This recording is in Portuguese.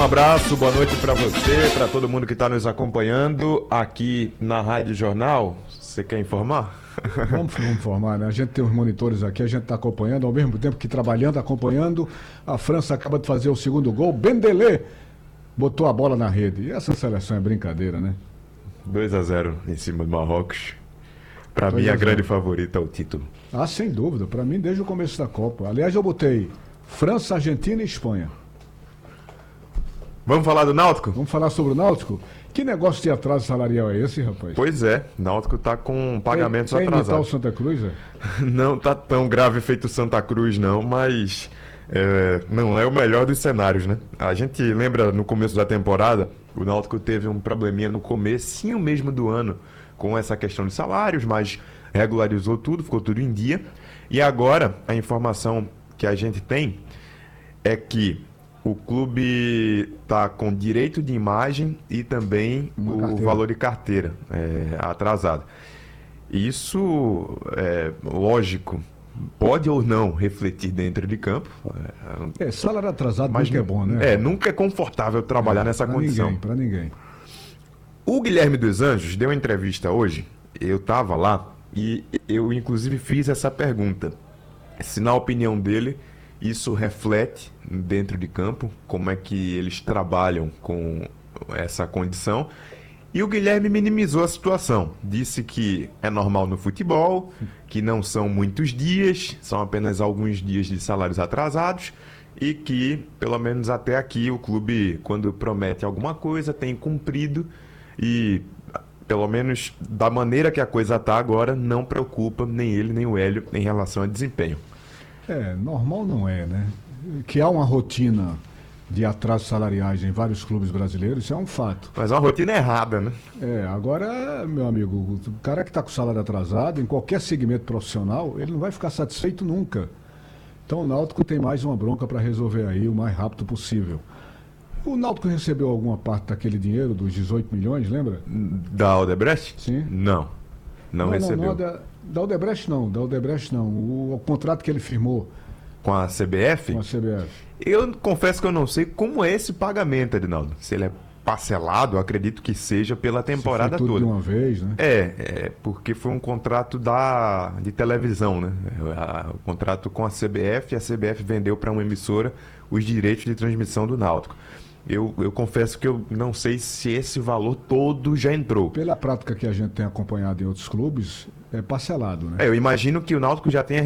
abraço, boa noite para você, para todo mundo que está nos acompanhando aqui na Rádio Jornal. Você quer informar? Vamos informar, né? A gente tem os monitores aqui, a gente está acompanhando, ao mesmo tempo que trabalhando, acompanhando. A França acaba de fazer o segundo gol. Bendelé botou a bola na rede. E essa seleção é brincadeira, né? 2-0 em cima do Marrocos. Para mim, a grande favorita ao título. Ah, sem dúvida. Para mim, desde o começo da Copa. Aliás, eu botei França, Argentina e Espanha. Vamos falar do Náutico? Vamos falar sobre o Náutico? Que negócio de atraso salarial é esse, rapaz? Pois é, Náutico tá com pagamentos atrasados. Imitar o Santa Cruz, é? Não tá tão grave feito Santa Cruz, não, mas não é o melhor dos cenários, né? A gente lembra no começo da temporada, o Náutico teve um probleminha no comecinho mesmo do ano com essa questão de salários, mas regularizou tudo, ficou tudo em dia. E agora, a informação que a gente tem é que o clube está com direito de imagem e também o valor de carteira atrasado. Isso, lógico, pode ou não refletir dentro de campo. Salário atrasado mas nunca é bom, né? Nunca é confortável trabalhar nessa condição. Para ninguém. O Guilherme dos Anjos deu uma entrevista hoje, eu estava lá, e eu inclusive fiz essa pergunta. Se na opinião dele isso reflete dentro de campo, como é que eles trabalham com essa condição. E o Guilherme minimizou a situação. Disse que é normal no futebol, que não são muitos dias, são apenas alguns dias de salários atrasados e que, pelo menos até aqui, o clube, quando promete alguma coisa, tem cumprido e, pelo menos da maneira que a coisa está agora, não preocupa nem ele nem o Hélio em relação a desempenho. Normal não é, né? Que há uma rotina de atrasos salariais em vários clubes brasileiros, isso é um fato. Mas é uma rotina errada, né? Agora, meu amigo, o cara que está com salário atrasado, em qualquer segmento profissional, ele não vai ficar satisfeito nunca. Então o Náutico tem mais uma bronca para resolver aí o mais rápido possível. O Náutico recebeu alguma parte daquele dinheiro, dos 18 milhões, lembra? Da Odebrecht? Sim. Não recebeu. Da Odebrecht não. O contrato que ele firmou. Com a CBF? Com a CBF. Eu confesso que eu não sei como é esse pagamento, Edinaldo. Se ele é parcelado, eu acredito que seja pela temporada se foi tudo toda. De uma vez, né? Porque foi um contrato de televisão, né? O contrato com a CBF, e a CBF vendeu para uma emissora os direitos de transmissão do Náutico. Eu confesso que eu não sei se esse valor todo já entrou. Pela prática que a gente tem acompanhado em outros clubes, é parcelado, né? Eu imagino que o Náutico já tenha